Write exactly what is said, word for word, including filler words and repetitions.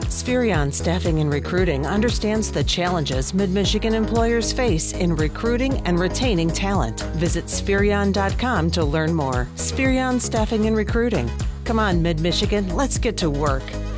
Spherion Staffing and Recruiting understands the challenges Mid-Michigan employers face in recruiting and retaining talent. Visit Spherion dot com to learn more. Spherion Staffing and Recruiting. Come on, Mid-Michigan, let's get to work.